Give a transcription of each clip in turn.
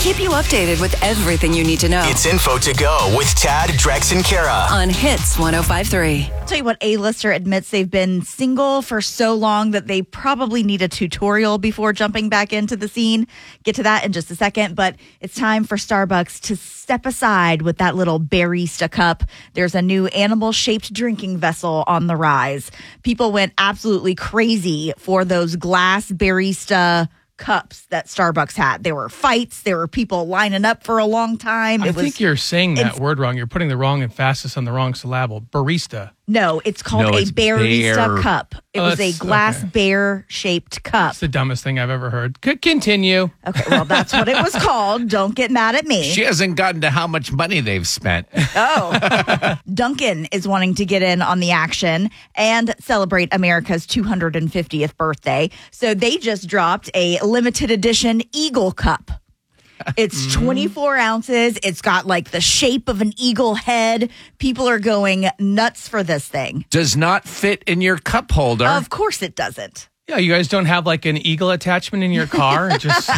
keep you updated with everything you need to know. It's Info to Go with Tad, Drex, and Kara on Hits 105.3. I'll tell you what, A-lister admits they've been single for so long that they probably need a tutorial before jumping back into the scene. Get to that in just a second, but it's time for Starbucks to step aside with that little barista cup. There's a new animal-shaped drinking vessel on the rise. People went absolutely crazy for those glass barista cups that Starbucks had. There were fights. There were people lining up for a long time. I think you're saying that word wrong. You're putting the wrong emphasis on the wrong syllable. Barista. No, it's called a barista cup. It was a glass bear-shaped cup. It's the dumbest thing I've ever heard. Could continue. Okay, well, that's what it was called. Don't get mad at me. She hasn't gotten to how much money they've spent. Oh. Dunkin' is wanting to get in on the action and celebrate America's 250th birthday. So they just dropped a limited edition Eagle Cup. It's 24 ounces. It's got like the shape of an eagle head. People are going nuts for this thing. Does not fit in your cup holder. Of course it doesn't. Yeah, you guys don't have like an eagle attachment in your car?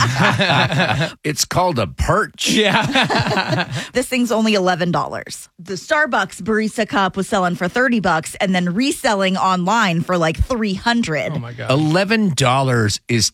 It's called a perch. Yeah. This thing's only $11. The Starbucks barista cup was selling for $30 and then reselling online for like $300. Oh my God. $11 is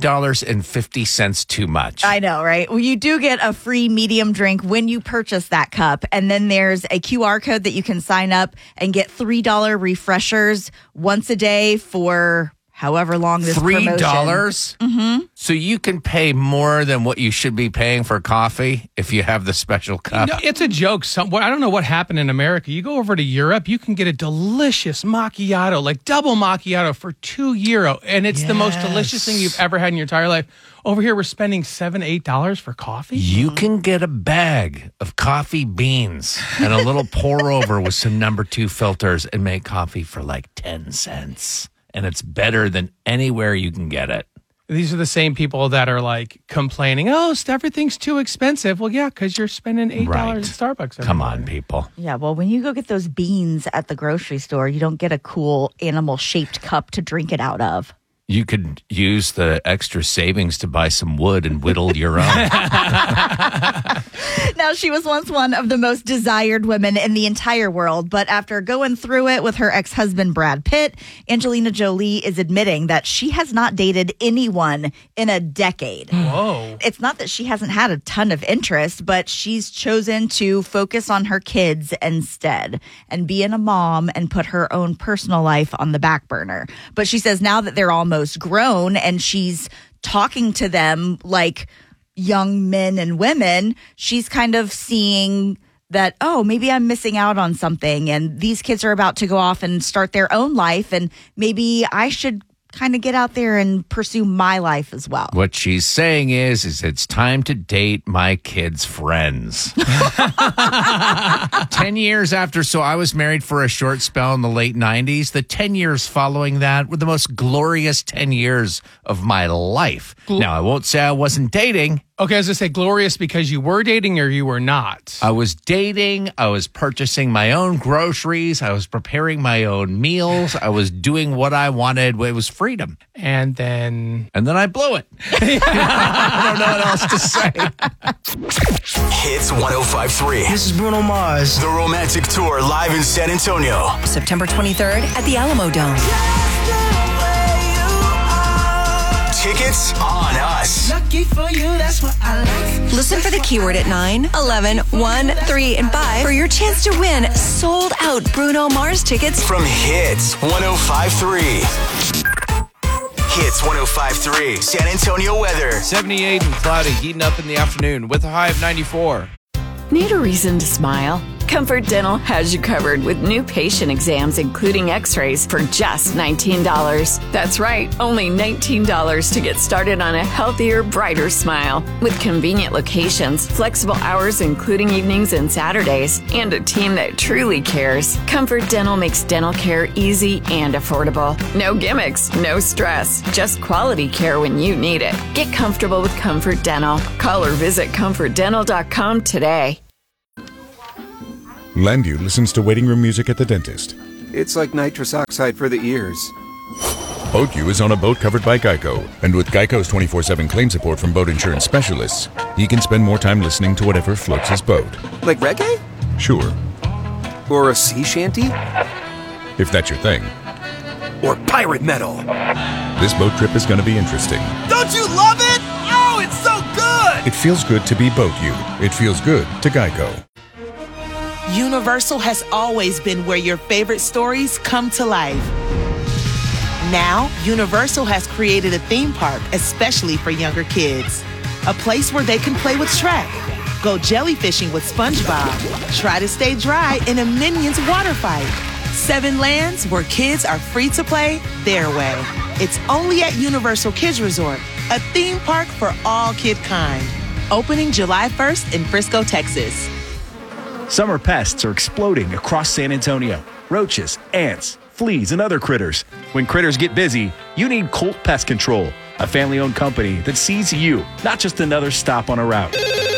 $10.50 too much. I know, right? Well, you do get a free medium drink when you purchase that cup. And then there's a QR code that you can sign up and get $3 refreshers once a day for however long this promotion. $3? Mm-hmm. So you can pay more than what you should be paying for coffee if you have the special cup. No, it's a joke. I don't know what happened in America. You go over to Europe, you can get a delicious macchiato, like double macchiato for €2. And it's the most delicious thing you've ever had in your entire life. Over here, we're spending $7, $8 for coffee. You can get a bag of coffee beans and a little pour over with some number 2 filters and make coffee for like 10 cents. And it's better than anywhere you can get it. These are the same people that are like complaining, everything's too expensive. Well, yeah, because you're spending $8 at Starbucks. Come on, people. Yeah, well, when you go get those beans at the grocery store, you don't get a cool animal-shaped cup to drink it out of. You could use the extra savings to buy some wood and whittle your own. Now, she was once one of the most desired women in the entire world, but after going through it with her ex-husband, Brad Pitt, Angelina Jolie is admitting that she has not dated anyone in a decade. Whoa. It's not that she hasn't had a ton of interest, but she's chosen to focus on her kids instead and being a mom and put her own personal life on the back burner. But she says now that they're almost grown and she's talking to them like young men and women, she's kind of seeing that, maybe I'm missing out on something and these kids are about to go off and start their own life and maybe I should kind of get out there and pursue my life as well. What she's saying is it's time to date my kids' friends. 10 years after, so I was married for a short spell in the late 90s. The 10 years following that were the most glorious 10 years of my life. Now, I won't say I wasn't dating. Okay, I was going to say glorious because you were dating or you were not. I was dating. I was purchasing my own groceries. I was preparing my own meals. I was doing what I wanted. It was freedom. And then I blew it. I don't know what else to say. Hits 105.3. This is Bruno Mars. The Romantic Tour live in San Antonio. September 23rd at the Alamo Dome. Tickets on us. Lucky for you, that's what I like. Listen for the keyword at 9, 11, 1, 3, and 5 for your chance to win sold out Bruno Mars tickets From Hits 105.3. Hits 105.3. San Antonio weather. 78 and cloudy, heating up in the afternoon with a high of 94. Need a reason to smile? Comfort Dental has you covered with new patient exams, including x-rays, for just $19. That's right, only $19 to get started on a healthier, brighter smile. With convenient locations, flexible hours including evenings and Saturdays, and a team that truly cares, Comfort Dental makes dental care easy and affordable. No gimmicks, no stress, just quality care when you need it. Get comfortable with Comfort Dental. Call or visit ComfortDental.com today. Landu listens to waiting room music at the dentist. It's like nitrous oxide for the ears. Boat U is on a boat covered by Geico. And with Geico's 24/7 claim support from boat insurance specialists, he can spend more time listening to whatever floats his boat. Like reggae? Sure. Or a sea shanty? If that's your thing. Or pirate metal? This boat trip is going to be interesting. Don't you love it? Oh, it's so good! It feels good to be Boat U. It feels good to Geico. Universal has always been where your favorite stories come to life. Now, Universal has created a theme park especially for younger kids. A place where they can play with Shrek, go jellyfishing with SpongeBob, try to stay dry in a Minions water fight. 7 lands where kids are free to play their way. It's only at Universal Kids Resort, a theme park for all kid kind. Opening July 1st in Frisco, Texas. Summer pests are exploding across San Antonio. Roaches, ants, fleas, and other critters. When critters get busy, you need Colt Pest Control, a family-owned company that sees you, not just another stop on a route.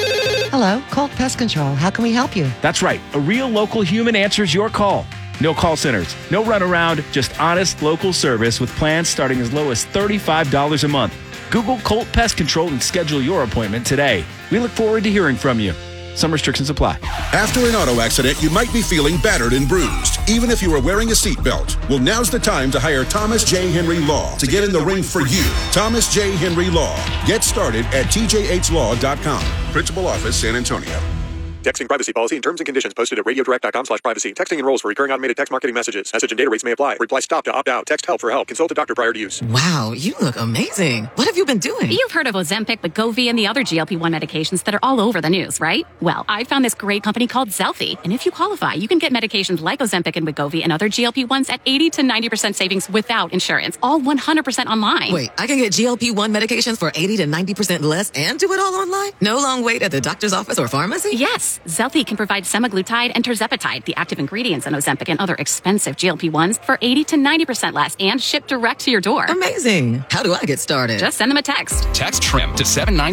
Hello, Colt Pest Control. How can we help you? That's right. A real local human answers your call. No call centers, no runaround, just honest local service with plans starting as low as $35 a month. Google Colt Pest Control and schedule your appointment today. We look forward to hearing from you. Some restrictions apply. After an auto accident, you might be feeling battered and bruised, even if you are wearing a seatbelt. Well, now's the time to hire Thomas J. Henry Law to get in the ring for you. Thomas J. Henry Law. Get started at tjhlaw.com. Principal Office, San Antonio. Texting privacy policy and terms and conditions posted at radiodirect.com/privacy. Texting enrolls for recurring automated text marketing messages. Message and data rates may apply. Reply stop to opt out. Text help for help. Consult a doctor prior to use. Wow, you look amazing. What have you been doing? You've heard of Ozempic, Wegovy, and the other GLP-1 medications that are all over the news, right? Well, I found this great company called Zelfie. And if you qualify, you can get medications like Ozempic and Wegovy and other GLP-1s at 80 to 90% savings without insurance. All 100% online. Wait, I can get GLP-1 medications for 80 to 90% less and do it all online? No long wait at the doctor's office or pharmacy? Yes, Zelfie can provide semaglutide and tirzepatide, the active ingredients in Ozempic and other expensive GLP-1s, for 80 to 90% less and shipped direct to your door. Amazing. How do I get started? Just send them a text. Text TRIM to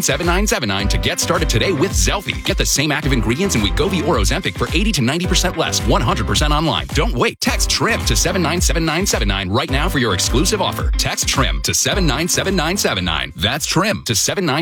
797979 to get started today with Zelfie. Get the same active ingredients in Wegovy or Ozempic for 80 to 90% less, 100% online. Don't wait. Text TRIM to 797979 right now for your exclusive offer. Text TRIM to 797979. That's TRIM to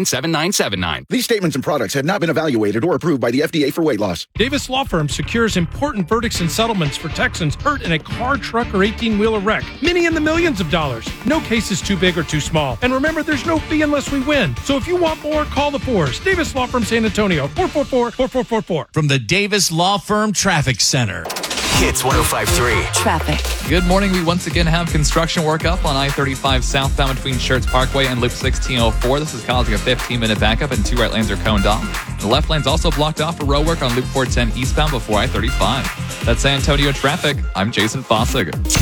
797979. These statements and products have not been evaluated or approved by the FDA for weight loss. Davis Law Firm secures important verdicts and settlements for Texans hurt in a car, truck, or 18-wheeler wreck. Many in the millions of dollars. No case is too big or too small. And remember, there's no fee unless we win. So if you want more, call the Fours. Davis Law Firm San Antonio, 444-4444. From the Davis Law Firm Traffic Center. Hits 105.3. Traffic. Good morning. We once again have construction work up on I-35 southbound between Schertz Parkway and Loop 1604. This is causing a 15-minute backup, and 2 right lanes are coned off. The left lane's also blocked off for road work on Loop 410 eastbound before I-35. That's San Antonio traffic. I'm Jason Fossig.